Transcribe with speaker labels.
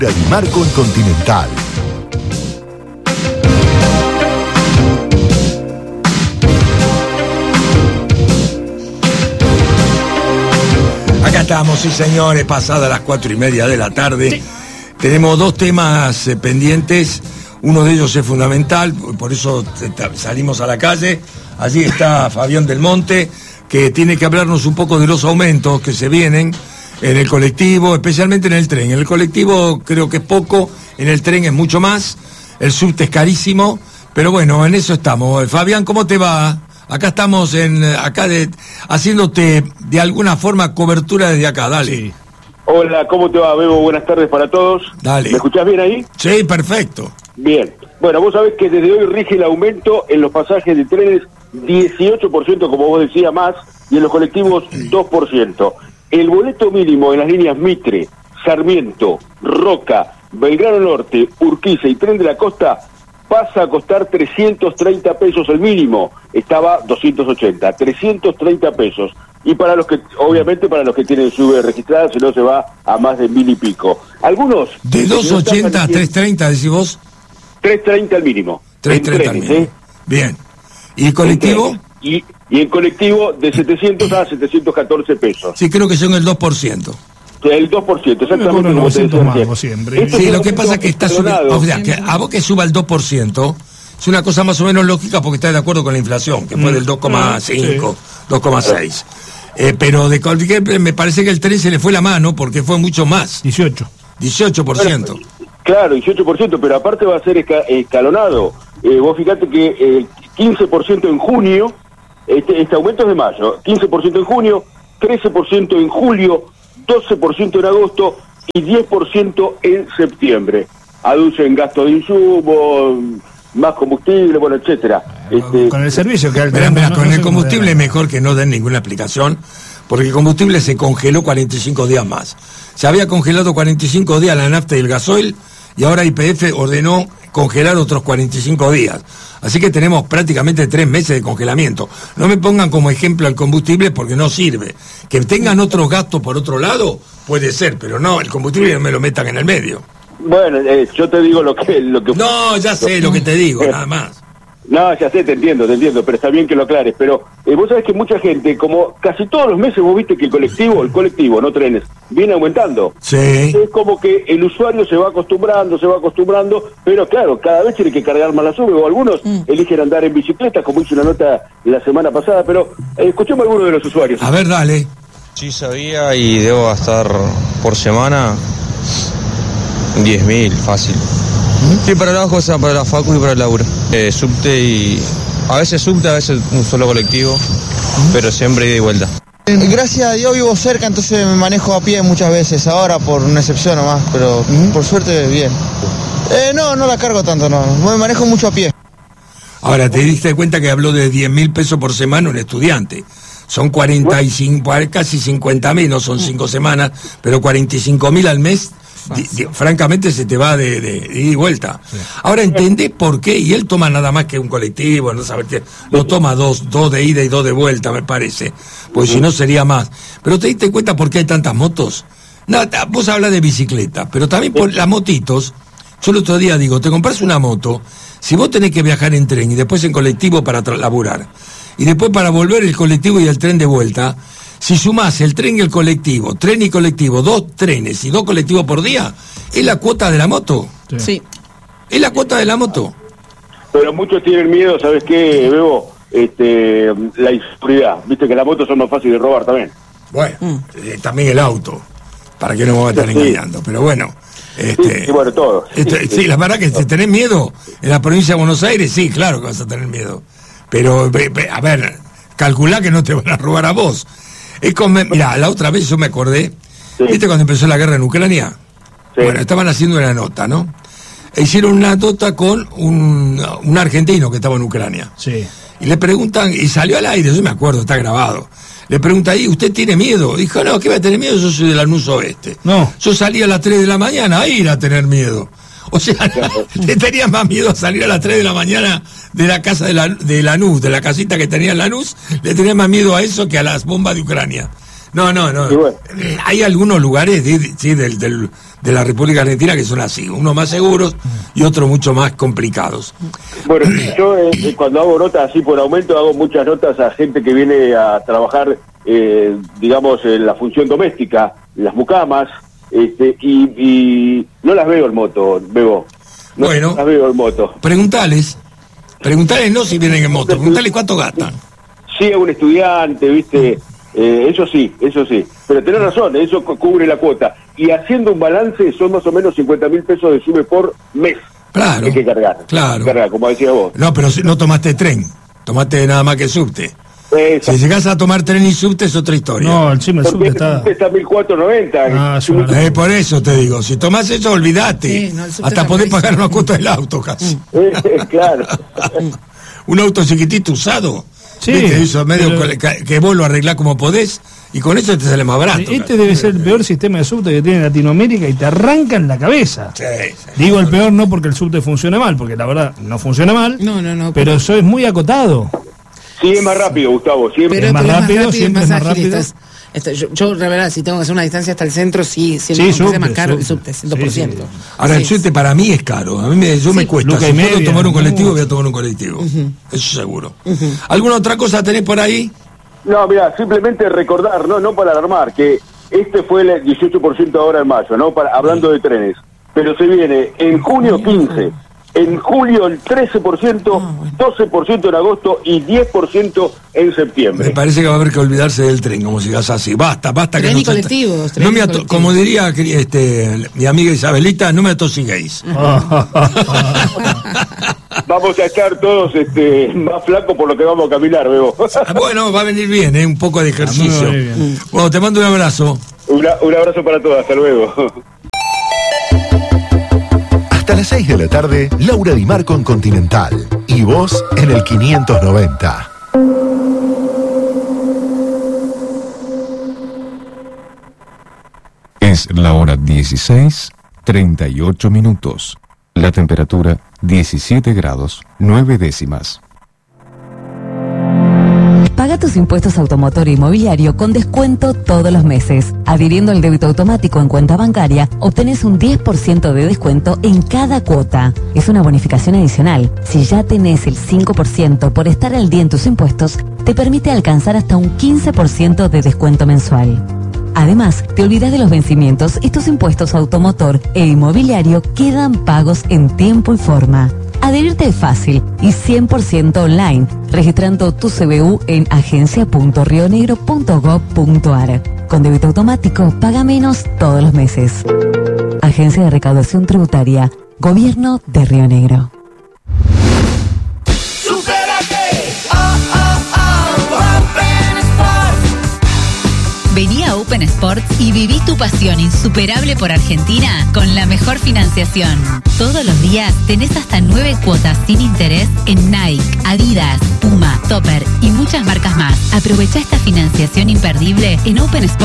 Speaker 1: Marco en Continental.
Speaker 2: Acá estamos, sí señores, pasadas las 4:30 de la tarde. Sí. Tenemos dos temas pendientes. Uno de ellos es fundamental, por eso salimos a la calle. Allí está Fabián Del Monte, que tiene que hablarnos un poco de los aumentos que se vienen en el colectivo, especialmente en el tren. En el colectivo creo que es poco, en el tren es mucho más, el subte es carísimo, pero bueno, en eso estamos. Fabián, ¿cómo te va? Acá estamos haciéndote de alguna forma cobertura desde acá, dale.
Speaker 3: Sí. Hola, ¿cómo te va, Bebo? Buenas tardes para todos.
Speaker 2: Dale.
Speaker 3: ¿Me escuchás bien ahí?
Speaker 2: Sí, perfecto.
Speaker 3: Bien. Bueno, vos sabés que desde hoy rige el aumento en los pasajes de trenes 18%, como vos decías, más, y en los colectivos 2%. El boleto mínimo en las líneas Mitre, Sarmiento, Roca, Belgrano Norte, Urquiza y Tren de la Costa pasa a costar 330 pesos el mínimo. Estaba 280, 330 pesos. Y para los que, obviamente para los que tienen sube registrada, si no se va a más de 1.000 y pico. Algunos...
Speaker 2: ¿De 280 a 330 decís vos?
Speaker 3: 330 al mínimo.
Speaker 2: 330 al mínimo. Bien. ¿Y el colectivo?
Speaker 3: Y el colectivo de 700 a 714 pesos.
Speaker 2: Sí, creo que son el 2%.
Speaker 3: El 2%, exactamente como te decía.
Speaker 2: Siempre. Sí, lo que pasa es que está subiendo, o sea, que a vos que suba el 2%, es una cosa más o menos lógica porque está de acuerdo con la inflación, que fue del 2,5, 2,6. Pero de cualquier, me parece que el tren se le fue la mano porque fue mucho más. 18%.
Speaker 3: Bueno, claro, 18%, pero aparte va a ser escalonado. Vos fijate que 15% en junio, este aumento es de mayo, 15% en junio, 13% en julio, 12% en agosto y 10% en septiembre. Aducen gasto de insumos, más combustible, bueno, etcétera.
Speaker 4: Con el servicio que
Speaker 2: con el combustible es mejor que no den ninguna explicación, porque el combustible se congeló 45 días más. Se había congelado 45 días la nafta y el gasoil, y ahora YPF ordenó congelar otros 45 días. Así que tenemos prácticamente 3 meses de congelamiento. No me pongan como ejemplo el combustible porque no sirve. Que tengan otros gastos por otro lado, puede ser, pero no, el combustible no me lo metan en el medio.
Speaker 3: Bueno, yo te digo lo que...
Speaker 2: No, ya sé lo que te digo, nada más.
Speaker 3: No, ya sé, te entiendo, pero está bien que lo aclares. Pero vos sabés que mucha gente, como casi todos los meses vos viste que el colectivo, no trenes, viene aumentando.
Speaker 2: Sí.
Speaker 3: Es como que el usuario se va acostumbrando, pero claro, cada vez tiene que cargar más la sube, o algunos eligen andar en bicicleta, como hice una nota la semana pasada, pero escuchemos a algunos de los usuarios.
Speaker 2: A ver, dale.
Speaker 5: Sí sabía y debo gastar por semana 10.000, fácil. Sí, para las cosas, para la facu y para el laburo. Subte y... A veces subte, a veces un solo colectivo, pero siempre ida y vuelta.
Speaker 6: Gracias a Dios vivo cerca, entonces me manejo a pie muchas veces, ahora por una excepción nomás, pero por suerte bien. No la cargo tanto, no, me manejo mucho a pie.
Speaker 2: Ahora, te diste cuenta que habló de 10.000 pesos por semana un estudiante. Son 45, casi 50.000, no son 5 semanas, pero 45.000 al mes. Francamente se te va de ida y vuelta. Sí. Ahora entendés por qué, y él toma nada más que un colectivo, no sabes qué, no toma dos de ida y 2 de vuelta, me parece, porque si no sería más. Pero te diste cuenta por qué hay tantas motos. No, vos hablas de bicicleta, pero también por las motitos. Yo el otro día digo, te compras una moto, si vos tenés que viajar en tren y después en colectivo para laburar, y después para volver el colectivo y el tren de vuelta, si sumás el tren y el colectivo, tren y colectivo, 2 trenes y 2 colectivos por día, ¿es la cuota de la moto?
Speaker 7: Sí.
Speaker 2: ¿Es la cuota de la moto?
Speaker 3: Pero muchos tienen miedo, ¿sabes qué, Bebo? La inseguridad. Viste que las motos son más fáciles de robar también.
Speaker 2: Bueno, también el auto, para que no me va a estar engañando, pero bueno.
Speaker 3: Sí, bueno, todo.
Speaker 2: Sí, la verdad que si tenés miedo en la provincia de Buenos Aires, sí, claro que vas a tener miedo. Pero, a ver, calculá que no te van a robar a vos. Mirá, la otra vez yo me acordé, ¿viste cuando empezó la guerra en Ucrania? Sí. Bueno, estaban haciendo una nota, ¿no? E hicieron una nota con un argentino que estaba en Ucrania.
Speaker 4: Sí.
Speaker 2: Y le preguntan, y salió al aire, yo me acuerdo, está grabado. Le pregunta ahí, ¿usted tiene miedo? Dijo, no, ¿qué va a tener miedo? Yo soy de Lanús Oeste.
Speaker 4: No.
Speaker 2: Yo salí a las 3 de la mañana a ir a tener miedo. O sea, le tenía más miedo a salir a las 3 de la mañana de la casa de Lanús, de la casita que tenía en Lanús, le tenía más miedo a eso que a las bombas de Ucrania. No.
Speaker 3: Y bueno.
Speaker 2: Hay algunos lugares de la República Argentina que son así, unos más seguros y otros mucho más complicados.
Speaker 3: Bueno, yo cuando hago notas así por aumento, hago muchas notas a gente que viene a trabajar, digamos, en la función doméstica, las mucamas, y no las veo en moto, Bebo. No
Speaker 2: Bueno,
Speaker 3: las veo en moto.
Speaker 2: Preguntales no si vienen en moto, preguntales cuánto gastan.
Speaker 3: Sí, a un estudiante, ¿viste? Eso sí. Pero tenés razón, eso cubre la cuota. Y haciendo un balance, son más o menos 50.000 pesos de SUBE por mes.
Speaker 2: Claro.
Speaker 3: Hay que cargar.
Speaker 2: Claro.
Speaker 3: Cargar, como decías vos.
Speaker 2: No, pero si no tomaste tren, tomaste nada más que subte. Si llegás a tomar tren y subte es otra historia.
Speaker 4: No, encima el subte está...
Speaker 3: Está 1.490.
Speaker 2: Por eso te digo, si tomás eso, olvidate.
Speaker 7: Sí, no,
Speaker 2: hasta podés pagar una cuota del auto casi.
Speaker 3: Claro.
Speaker 2: Un auto chiquitito usado.
Speaker 4: Sí,
Speaker 2: ¿viste? Eso medio que vos lo arreglás como podés y con eso te sale más barato.
Speaker 4: Este debe ser el peor sistema de subte que tiene Latinoamérica y te arrancan la cabeza.
Speaker 2: Sí.
Speaker 4: Digo el peor no porque el subte funcione mal, porque la verdad no funciona mal.
Speaker 7: No.
Speaker 4: Pero eso es muy acotado.
Speaker 3: Sí, es más rápido, Gustavo. Siempre.
Speaker 7: Pero
Speaker 4: es más rápido, siempre
Speaker 7: es
Speaker 4: es más
Speaker 7: ágil.
Speaker 4: rápido.
Speaker 7: Yo, la verdad, si tengo que hacer una distancia hasta el centro, sí,
Speaker 4: subte,
Speaker 7: más caro el
Speaker 4: subte.
Speaker 7: subte, 100%.
Speaker 4: Sí.
Speaker 2: Ahora, el subte para mí es caro. A mí me cuesta.
Speaker 4: Luca
Speaker 2: Si
Speaker 4: y
Speaker 2: puedo
Speaker 4: media,
Speaker 2: tomar un colectivo,
Speaker 4: no.
Speaker 2: voy a tomar un colectivo. Eso seguro. ¿Alguna otra cosa tenés por ahí?
Speaker 3: No, mira, simplemente recordar, no para alarmar, que este fue el 18% ahora en mayo, ¿no? Hablando de trenes. Pero se viene en junio 15%. En julio el 13%, 12% en agosto y 10% en septiembre.
Speaker 2: Me parece que va a haber que olvidarse del tren, como si digas así. Basta
Speaker 7: Tren
Speaker 2: que
Speaker 7: y colectivos.
Speaker 2: no como diría mi amiga Isabelita, no me atosiguéis.
Speaker 3: Vamos a estar todos más flacos por lo que vamos a caminar, Bebo.
Speaker 2: Bueno, va a venir bien, un poco de ejercicio.
Speaker 4: Muy bien.
Speaker 2: Bueno, te mando un abrazo.
Speaker 3: Un abrazo para todos, hasta luego.
Speaker 1: Hasta las 6 de la tarde, Laura Di Marco en Continental. Y vos en el 590.
Speaker 8: Es la hora 16:38. La temperatura 17 grados 9 décimas.
Speaker 9: Paga tus impuestos automotor e inmobiliario con descuento todos los meses. Adhiriendo al débito automático en cuenta bancaria, obtenés un 10% de descuento en cada cuota. Es una bonificación adicional. Si ya tenés el 5% por estar al día en tus impuestos, te permite alcanzar hasta un 15% de descuento mensual. Además, te olvidas de los vencimientos y tus impuestos automotor e inmobiliario quedan pagos en tiempo y forma. Adherirte es fácil y 100% online, registrando tu CBU en agencia.rionegro.gov.ar. Con débito automático, paga menos todos los meses. Agencia de Recaudación Tributaria, Gobierno de Río Negro.
Speaker 10: Vení a Open Sports y viví tu pasión insuperable por Argentina con la mejor financiación. Todos los días tenés hasta 9 cuotas sin interés en Nike, Adidas, Puma, Topper y muchas marcas más. Aprovecha esta financiación imperdible en Open Sports.